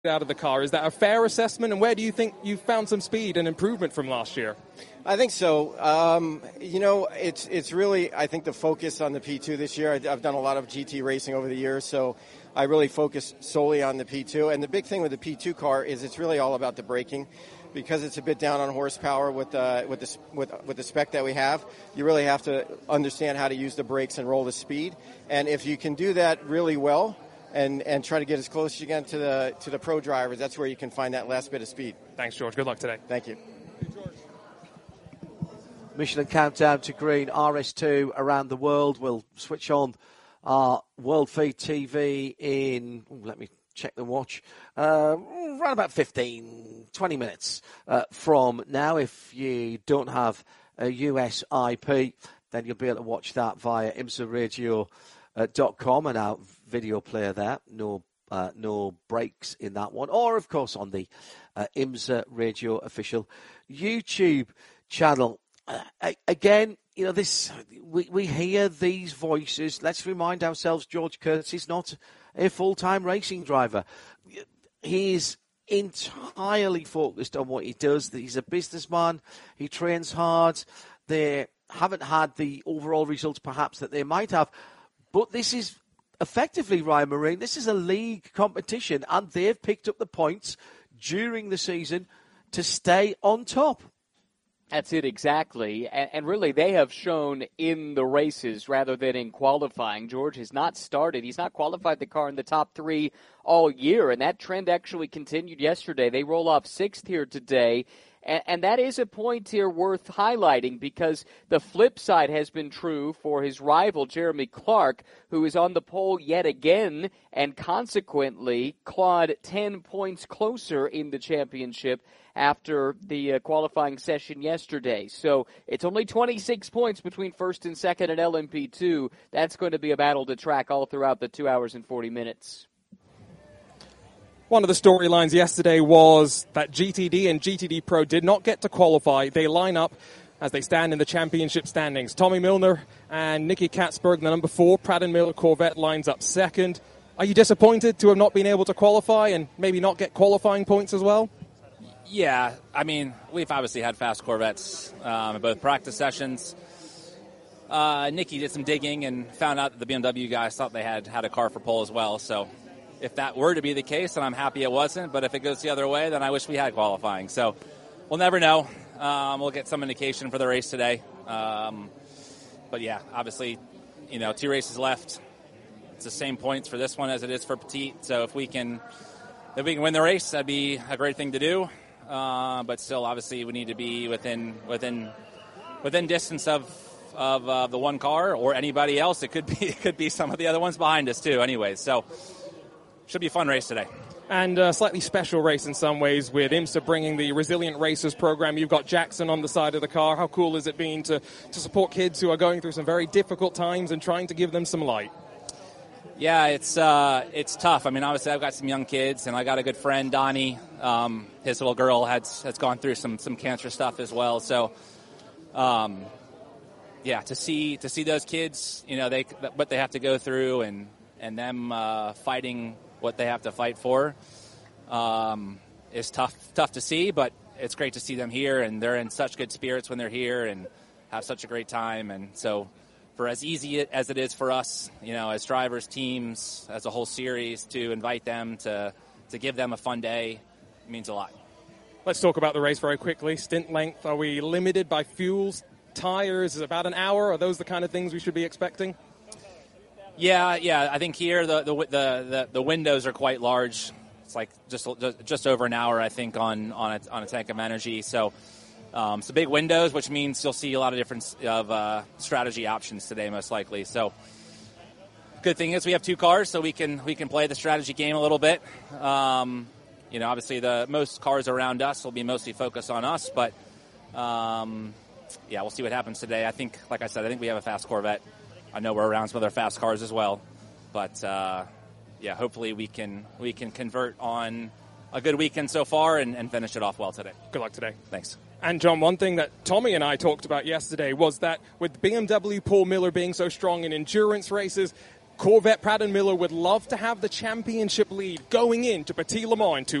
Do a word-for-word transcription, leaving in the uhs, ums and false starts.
out of the car. Is that a fair assessment? And where do you think you found some speed and improvement from last year? I think so. Um, you know, it's it's really, I think, the focus on the P two this year. I, I've done a lot of G T racing over the years, so I really focus solely on the P two. And the big thing with the P two car is it's really all about the braking. Because it's a bit down on horsepower with uh, with the with with the spec that we have, you really have to understand how to use the brakes and roll the speed. And if you can do that really well, and and try to get as close as you can to the to the pro drivers, that's where you can find that last bit of speed. Thanks, George. Good luck today. Thank you. Michelin Countdown to Green, R S two around the world. We'll switch on our World Feed T V in. Ooh, let me check the watch. Uh, around about fifteen, twenty minutes uh, from now. If you don't have a U S I P, then you'll be able to watch that via imsa radio dot com and our video player there. No uh, no breaks in that one. Or, of course, on the uh, IMSA Radio official YouTube channel. Uh, again, you know, this we, we hear these voices. Let's remind ourselves George Kurtz is not a full-time racing driver. He is entirely focused on what he does. He's a businessman. He trains hard. They haven't had the overall results perhaps that they might have. But this is effectively, Ryan Marine, this is a league competition, and they've picked up the points during the season to stay on top. That's it, exactly. And, and really, they have shown in the races rather than in qualifying. George has not started. He's not qualified the car in the top three all year, and that trend actually continued yesterday. They roll off sixth here today. And, and that is a point here worth highlighting because the flip side has been true for his rival, Jeremy Clark, who is on the pole yet again and consequently clawed ten points closer in the championship after the uh, qualifying session yesterday. So it's only twenty-six points between first and second in L M P two. That's going to be a battle to track all throughout the two hours and forty minutes. One of the storylines yesterday was that G T D and G T D Pro did not get to qualify. They line up as they stand in the championship standings. Tommy Milner and Nicky Katzberg, the number four. Pratt and Miller Corvette lines up second. Are you disappointed to have not been able to qualify and maybe not get qualifying points as well? Yeah, I mean, we've obviously had fast Corvettes um, in both practice sessions. Uh, Nicky did some digging and found out that the B M W guys thought they had had a car for pole as well, so if that were to be the case, then I'm happy it wasn't. But if it goes the other way, then I wish we had qualifying. So we'll never know. Um, we'll get some indication for the race today. Um, but, yeah, obviously, you know, two races left. It's the same points for this one as it is for Petite. So if we can if we can win the race, that'd be a great thing to do. Uh, but still, obviously, we need to be within within within distance of of uh, the one car or anybody else. It could be it could be some of the other ones behind us, too, anyways. So should be a fun race today. And a slightly special race in some ways with IMSA bringing the Resilient Racers program. You've got Jackson on the side of the car. How cool has it been to, to support kids who are going through some very difficult times and trying to give them some light? Yeah, it's uh, it's tough. I mean, obviously, I've got some young kids, and I got a good friend, Donnie. Um, his little girl has, has gone through some, some cancer stuff as well. So, um, yeah, to see to see those kids, you know, they what they have to go through and, and them uh, fighting what they have to fight for um, is tough tough to see, but it's great to see them here, and they're in such good spirits when they're here and have such a great time. And so for as easy as it is for us, you know, as drivers, teams, as a whole series, to invite them, to, to give them a fun day, means a lot. Let's talk about the race very quickly. Stint length, are we limited by fuels, tires? Is it about an hour? Are those the kind of things we should be expecting? Yeah, yeah. I think here the the the the, the windows are quite large. It's like just just over an hour, I think, on on a, on a tank of energy. So, um, so big windows, which means you'll see a lot of different of uh, strategy options today, most likely. So, good thing is we have two cars, so we can we can play the strategy game a little bit. Um, you know, obviously the most cars around us will be mostly focused on us, but um, yeah, we'll see what happens today. I think, like I said, I think we have a fast Corvette. I know we're around some other fast cars as well, but uh, yeah, hopefully we can we can convert on a good weekend so far and, and finish it off well today. Good luck today. Thanks. And John, one thing that Tommy and I talked about yesterday was that with B M W Paul Miller being so strong in endurance races, Corvette Pratt and Miller would love to have the championship lead going into Petit Le Mans in two